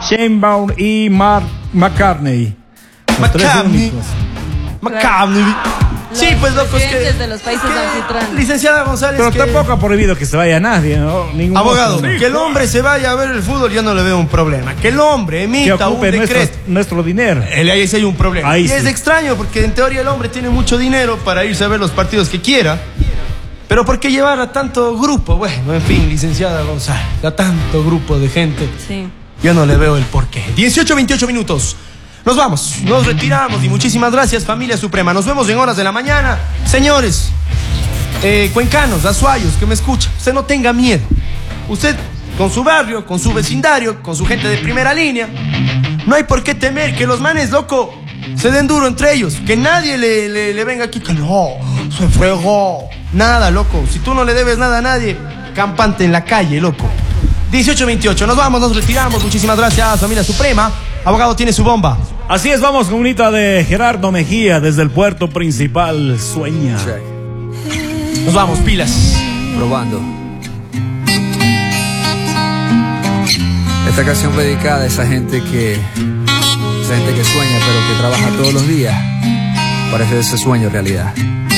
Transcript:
Sheinbaum y McCartney. McCartney. Sí, pues loco, es que de los países anfitriones. Licenciada González, Pero tampoco ha prohibido que se vaya nadie, ¿no? Ningún abogado, otro, ¿no? que el hombre se vaya a ver el fútbol, yo no le veo un problema. Que el hombre que emita un ocupe decreto. nuestro dinero. Ahí sí hay un problema. Ahí Y sí. es extraño porque en teoría el hombre tiene mucho dinero para irse a ver los partidos que quiera. Pero ¿por qué llevar a tanto grupo? Bueno, en fin, licenciada González, a tanto grupo de gente. Sí. Yo no le veo el porqué. 18-28 minutos. Nos vamos, nos retiramos y muchísimas gracias, familia suprema. Nos vemos en horas de la mañana. Señores, cuencanos, azuayos, que me escuchan, usted no tenga miedo. Usted, con su barrio, con su vecindario, con su gente de primera línea, no hay por qué temer que los manes, loco, se den duro entre ellos. Que nadie le venga aquí que no, se fregó. Nada, loco. Si tú no le debes nada a nadie, campante en la calle, loco. 18-28, nos vamos, nos retiramos. Muchísimas gracias, familia suprema. Abogado, tiene su bomba. Así es, vamos con unita de Gerardo Mejía desde el puerto principal. Sueña. Check. Nos vamos, pilas. Probando. Esta canción fue dedicada a esa gente que sueña, pero que trabaja todos los días para hacer ese sueño realidad.